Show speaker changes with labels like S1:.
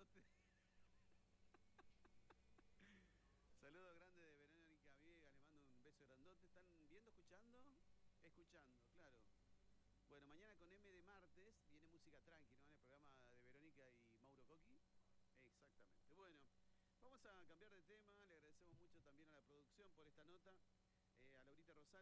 S1: grandote. Saludo grande de Verónica Viega, le mando un beso grandote. ¿Están viendo, escuchando? Escuchando, claro. Bueno, mañana con M de martes viene música tranqui, ¿no? En el programa de Verónica y Mauro Coqui. Exactamente. Bueno, vamos a cambiar de tema. Le agradecemos mucho también a la producción por esta nota.